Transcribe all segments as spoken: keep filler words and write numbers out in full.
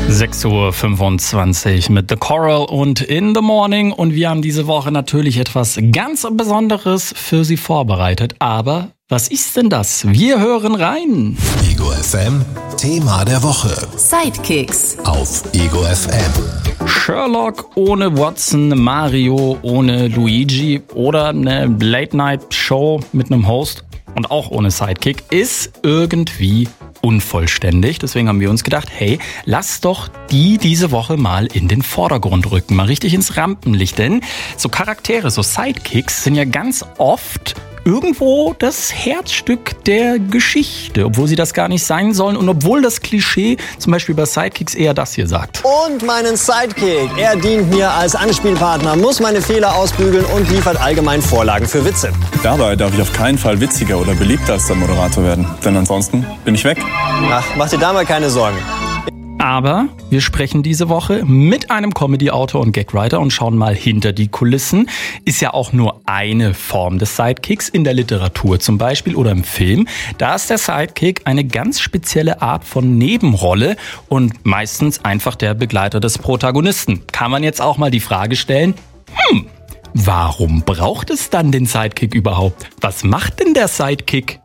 sechs Uhr fünfundzwanzig mit The Coral und In the Morning. Und wir haben diese Woche natürlich etwas ganz Besonderes für Sie vorbereitet. Aber was ist denn das? Wir hören rein. Ego F M, Thema der Woche. Sidekicks. Auf Ego F M. Sherlock ohne Watson, Mario ohne Luigi oder eine Late-Night-Show mit einem Host und auch ohne Sidekick ist irgendwie unvollständig. Deswegen haben wir uns gedacht, hey, lass doch die diese Woche mal in den Vordergrund rücken, mal richtig ins Rampenlicht. Denn so Charaktere, so Sidekicks sind ja ganz oft irgendwo das Herzstück der Geschichte, obwohl sie das gar nicht sein sollen und obwohl das Klischee zum Beispiel bei Sidekicks eher das hier sagt. Und meinen Sidekick, er dient mir als Anspielpartner, muss meine Fehler ausbügeln und liefert allgemein Vorlagen für Witze. Dabei darf ich auf keinen Fall witziger oder beliebter als der Moderator werden, denn ansonsten bin ich weg. Ach, mach dir da mal keine Sorgen. Aber wir sprechen diese Woche mit einem Comedy-Autor und Gagwriter und schauen mal hinter die Kulissen. Ist ja auch nur eine Form des Sidekicks, in der Literatur zum Beispiel oder im Film. Da ist der Sidekick eine ganz spezielle Art von Nebenrolle und meistens einfach der Begleiter des Protagonisten. Kann man jetzt auch mal die Frage stellen, hm, warum braucht es dann den Sidekick überhaupt? Was macht denn der Sidekick?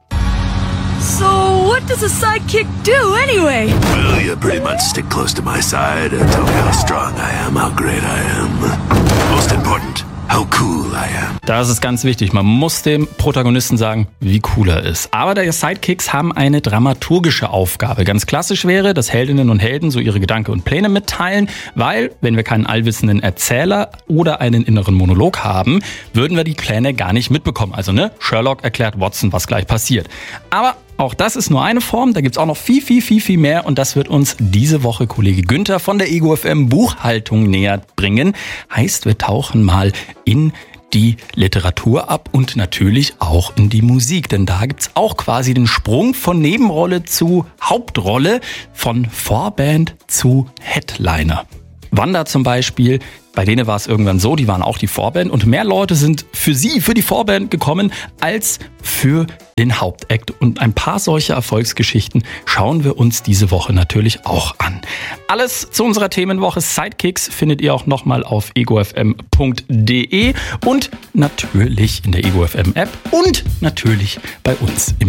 So, what does a sidekick do anyway? Well, you pretty much stick close to my side and tell me how strong I am, how great I am. Most important, how cool I am. Das ist ganz wichtig. Man muss dem Protagonisten sagen, wie cool er ist. Aber die Sidekicks haben eine dramaturgische Aufgabe. Ganz klassisch wäre, dass Heldinnen und Helden so ihre Gedanken und Pläne mitteilen, weil, wenn wir keinen allwissenden Erzähler oder einen inneren Monolog haben, würden wir die Pläne gar nicht mitbekommen. Also, ne, Sherlock erklärt Watson, was gleich passiert. Aber auch das ist nur eine Form, da gibt's auch noch viel, viel, viel, viel mehr und das wird uns diese Woche Kollege Günther von der Ego F M Buchhaltung näher bringen. Heißt, wir tauchen mal in die Literatur ab und natürlich auch in die Musik, denn da gibt's auch quasi den Sprung von Nebenrolle zu Hauptrolle, von Vorband zu Headliner. Wanda zum Beispiel, bei denen war es irgendwann so, die waren auch die Vorband und mehr Leute sind für sie, für die Vorband gekommen, als für den Hauptakt. Und ein paar solcher Erfolgsgeschichten schauen wir uns diese Woche natürlich auch an. Alles zu unserer Themenwoche Sidekicks findet ihr auch nochmal auf ego f m punkt d e und natürlich in der Ego F M App und natürlich bei uns im